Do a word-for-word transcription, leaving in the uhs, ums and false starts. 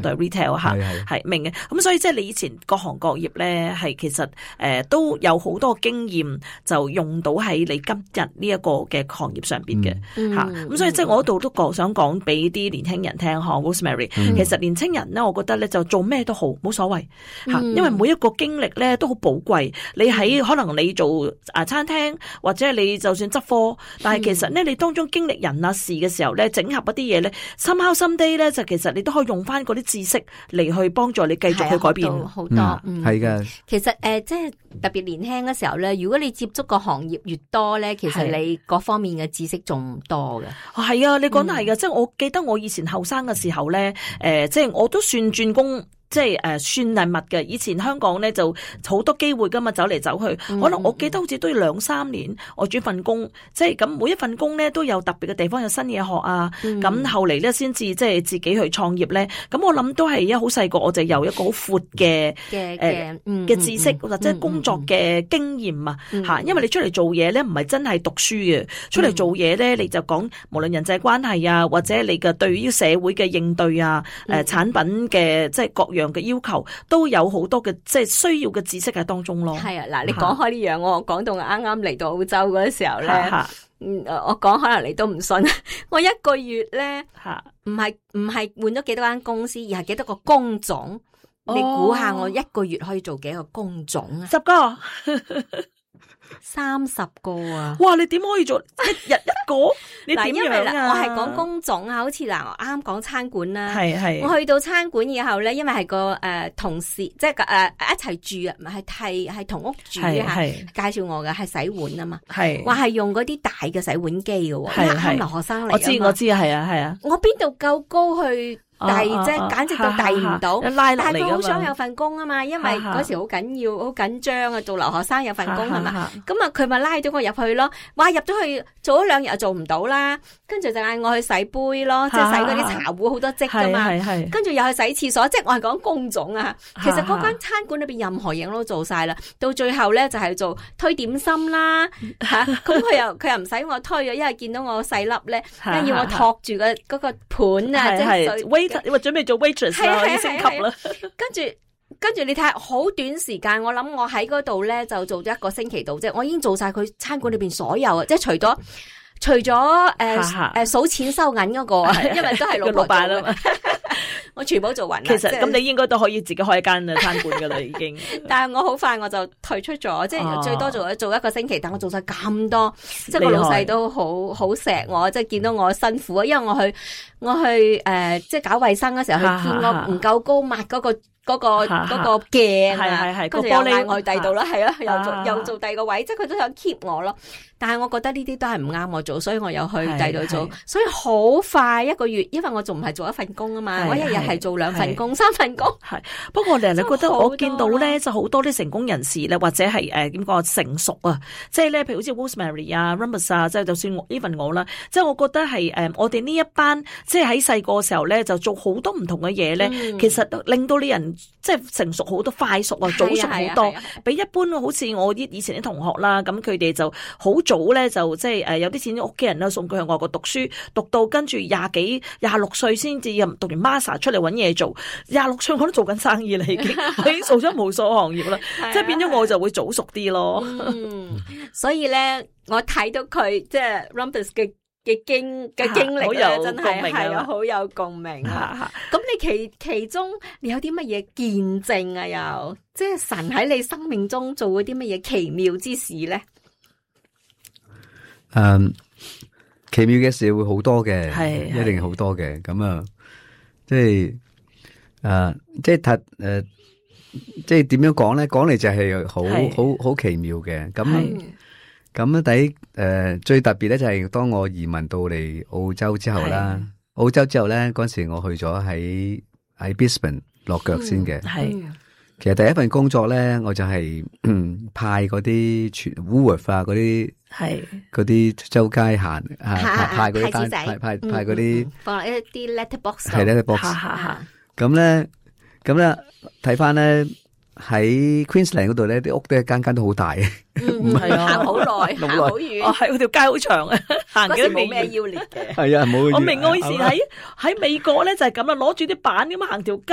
對 retail 吓，係明嘅。咁所以即係你以前各行各業咧，係其實誒、呃、都有好多經驗，就用到喺你今日呢一個嘅行業上邊嘅吓。咁、嗯嗯、所以即係我度都講想講俾啲年輕人聽吓 Rosemary、嗯、其實年輕人咧，我覺得咧就做咩都好，冇所謂吓、嗯，因為每一個經歷咧都好寶貴。你喺可能你做啊餐廳，或者你就算執貨，但係其實咧你當中經歷人啊事嘅時候咧，整合一啲嘢咧，深刻心啲咧，就其實你都可以用翻嗰啲知識嚟去幫助你繼續去改變好多。係、嗯、噶、嗯，其實誒、呃，即係特別年輕嘅時候咧，如果你接觸個行業越多咧，其實你各方面嘅知識仲唔多嘅。係啊，你講得係噶，即係我記得我以前後生嘅時候咧，誒、呃，即係我都算轉工。即係誒、呃，算係密嘅。以前香港咧就好多機會噶嘛，走嚟走去、嗯。可能我記得好似都要兩三年，我轉份工。即係咁，每一份工咧都有特別嘅地方，有新嘢學啊。咁、嗯、後嚟咧先至即係自己去創業咧。咁我諗都係一好細個，我就有一個好闊嘅嘅誒嘅知識、嗯、或者工作嘅經驗啊吓、嗯。因為你出嚟做嘢咧，唔係真係讀書嘅、嗯，出嚟做嘢咧，你就講無論人際關係啊，或者你嘅對於社會嘅應對啊，誒、嗯呃、產品嘅即係各樣嘅要求都有好多嘅即係需要嘅知識喺當中咯。係啊，嗱，你講開呢樣，我講到啱啱嚟到澳洲嗰個時候咧，嗯，我講可能你都唔信，我一個月咧，唔係唔係換咗幾多間公司，而係幾多個工種。哦、你估下我一個月可以做幾個工種啊？十個。三十個啊！哇，你點可以做一日一個？你點樣啊？我係講工種啊，好似嗱，我啱啱講餐館啦，係係。我去到餐館以後咧，因為係個誒、呃、同事，即係誒、呃、一齊住啊，唔係係係同屋住啊，介紹我嘅係洗碗啊嘛，係話係用嗰啲大嘅洗碗機嘅，啱啱留學生嚟。我知我知係啊係啊。我邊度夠高去？遞啫，簡直都遞唔到。但係佢好想有份工啊嘛，因為嗰時好緊要、好緊張啊，做留學生有份工係嘛。咁啊，佢咪拉咗我入去咯。哇，入咗去做咗兩日又做唔到啦，跟住就嗌我去洗杯咯，即係洗嗰啲茶壺好多漬噶嘛。跟住又去洗廁所，即係我係講工種啊。其實嗰間餐館裏邊任何嘢我都做晒啦。到最後咧就係做推點心啦，吓咁佢又佢又唔使我推啊，因為見到我細粒咧，跟住要我托住個嗰個盤啊，即係。你話準備做 waitress 啦，要升級啦。跟住跟住你睇下，好短時間，我諗我喺嗰度咧就做咗一個星期度啫，我已經做晒佢餐館裏邊所有啊，即係除咗除咗誒誒數錢收銀嗰個，因為都係老闆啦嘛。我全部做勻啦。其實咁、就是、你應該都可以自己開一間餐館噶啦，已經。但係我好快我就退出咗，即係最多做做一個星期，但我做晒咁多，即係個老細都好好錫我，即係見到我辛苦啊，因為我去我去誒、呃，即係搞衛生嗰時候去見我唔夠高抹嗰個。嗰、那個嗰、那個鏡啊，跟住又嗌我去第二度啦，係啊，又做又做第二個位，即係佢都想 keep 我咯。但係我覺得呢啲都係唔啱我做，所以我又去第二度做。所以好快一個月，因為我仲唔係做一份工啊嘛，我一日係做兩份工、三份工。係不過你你覺得我見到咧，就好多啲成功人士咧，或者係誒點講成熟啊，即係咧，譬如好似 Rosemary 啊、Rumpus 啊，即係就算我 even 我啦，即係我覺得係誒、呃、我哋呢一班，即係喺細個時候咧，就做好多唔同嘅嘢咧，其實令到啲人。即係成熟好多，快熟啊，早熟好多，比一般好似我啲以前啲同學啦，咁佢哋就好早咧，就即係誒有啲錢屋企人啦，送佢去外國讀書，讀到跟住廿幾廿六歲先至入讀完 master 出嚟搵嘢做，廿六歲我都做緊生意啦，已經我已經做咗無數行業啦，即係變咗我就會早熟啲咯。嗯，所以咧我睇到佢即係 Rumpus 嘅。嘅經嘅經歷咧，真係係啊，好有共鳴啊！咁你其其中你有啲乜嘢見證啊？又即係神喺你生命中做嗰啲乜嘢奇妙之事咧？ 誒、um, 奇妙嘅事會好多嘅，係一定好多嘅。咁啊，即係誒，即係睇誒，即係點樣講咧？講嚟就係好好好奇妙嘅。咁咁咧，第一誒最特別咧就係當我移民到嚟澳洲之後啦，澳洲之後咧嗰陣時我去咗喺喺 Brisbane 落腳先嘅。係、嗯，其實第一份工作咧，我就係、是嗯、派嗰啲全 Woolworth 啊嗰啲係嗰啲周街行啊派派嗰啲單派派派嗰啲放落一啲 letterbox 係 letterbox。咁咧咁咧睇翻咧。喺 Queensland 嗰度咧，啲屋都係間間都好大嘅，唔係行好耐，行好遠， 哦，係嗰條街好長啊，行嘅冇咩腰力嘅， 係啊，冇。我明我以前喺喺美國咧就係咁啦，攞住啲板咁行條街。